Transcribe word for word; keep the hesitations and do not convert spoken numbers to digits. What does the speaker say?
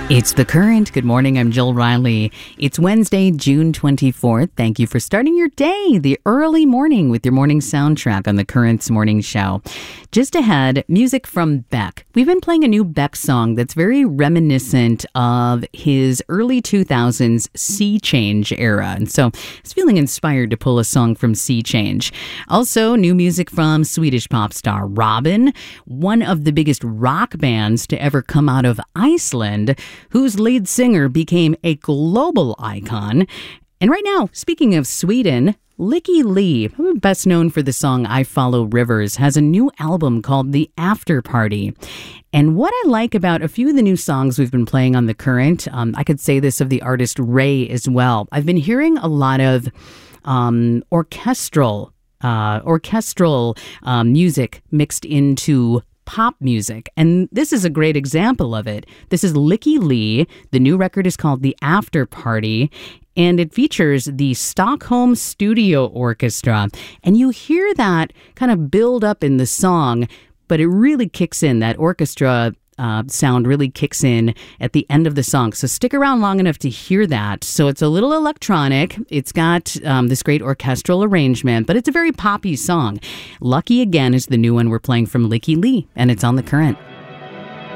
It's The Current. Good morning, I'm Jill Riley. It's Wednesday, June twenty-fourth. Thank you for starting your day, the early morning, with your morning soundtrack on The Current's morning show. Just ahead, music from Beck. We've been playing a new Beck song that's very reminiscent of his early two thousands Sea Change era. And so I was feeling inspired to pull a song from Sea Change. Also, new music from Swedish pop star Robyn, one of the biggest rock bands to ever come out of Iceland, whose lead singer became a global icon. And right now, speaking of Sweden, Lykke Li, best known for the song I Follow Rivers, has a new album called The After Party. And what I like about a few of the new songs we've been playing on The Current, um, I could say this of the artist Ray as well. I've been hearing a lot of um, orchestral, uh, orchestral uh, music mixed into pop music. And this is a great example of it. This is Lykke Li. The new record is called The After Party, and it features the Stockholm Studio Orchestra. And you hear that kind of build up in the song, but it really kicks in. That orchestra uh, sound really kicks in at the end of the song. So stick around long enough to hear that. So it's a little electronic. It's got um, this great orchestral arrangement, but it's a very poppy song. Lucky Again is the new one we're playing from Lykke Li, and it's on The Current.